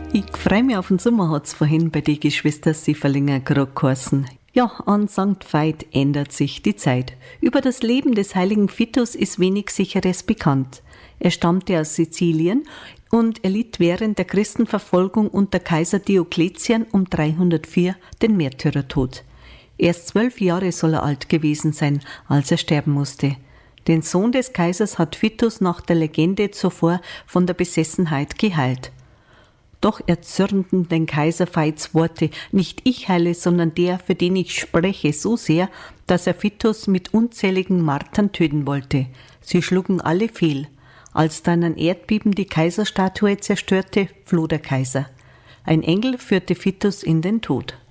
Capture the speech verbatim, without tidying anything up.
Ich freue mich auf den Sommer, hat's vorhin bei den Geschwister Sieferlinger gerade geheißen. Ja, an Sankt Veit ändert sich die Zeit. Über das Leben des heiligen Vitus ist wenig Sicheres bekannt. Er stammte aus Sizilien und erlitt während der Christenverfolgung unter Kaiser Diokletian um dreihundertvier den Märtyrertod. Erst zwölf Jahre soll er alt gewesen sein, als er sterben musste. Den Sohn des Kaisers hat Vitus nach der Legende zuvor von der Besessenheit geheilt. Doch erzürnten den Kaiser Veits Worte, nicht ich heile, sondern der, für den ich spreche, so sehr, dass er Vitus mit unzähligen Martern töten wollte. Sie schlugen alle fehl. Als dann ein Erdbeben die Kaiserstatue zerstörte, floh der Kaiser. Ein Engel führte Vitus in den Tod.